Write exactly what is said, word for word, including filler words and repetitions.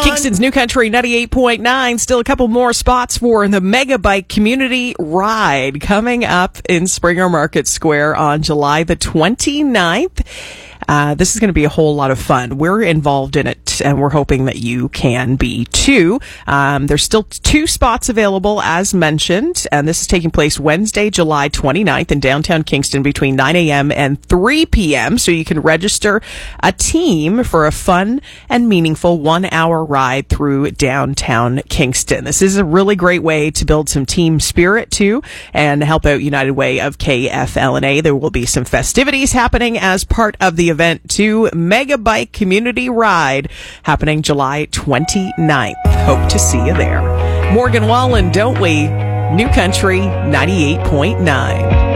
Kingston's New Country ninety-eight point nine. Still a couple more spots for the Mega Bike Community Ride coming up in Springer Market Square on July the twenty-ninth. Uh, this is going to be a whole lot of fun. We're involved in it, and we're hoping that you can be too. Um, there's still two spots available, as mentioned, and this is taking place Wednesday, July twenty-ninth in downtown Kingston between nine a.m. and three p.m., so you can register a team for a fun and meaningful one-hour ride through downtown Kingston. This is a really great way to build some team spirit, too, and help out United Way of K F L N A. There will be some festivities happening as part of the event to Mega Bike Community Ride happening July twenty-ninth. Hope to see you there. Morgan Wallen, don't we? New Country ninety-eight point nine.